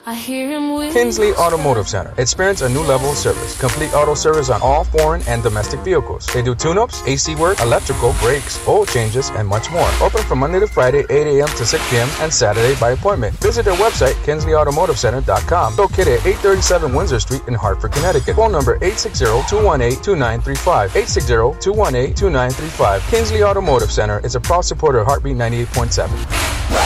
I hear him with Kinsley Automotive Center. Experience a new level of service. Complete auto service on all foreign and domestic vehicles. They do tune-ups, AC work, electrical, brakes, oil changes, and much more. Open from Monday to Friday, 8 a.m. to 6 p.m. and Saturday by appointment. Visit their website, KinsleyAutomotiveCenter.com. Located at 837 Windsor Street in Hartford, Connecticut. Phone number 860-218-2935. 860-218-2935. Kinsley Automotive Center is a proud supporter of Heartbeat 98.7.